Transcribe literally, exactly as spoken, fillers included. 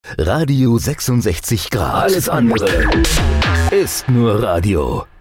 Radio sechsundsechzig Grad. Alles andere ist nur Radio.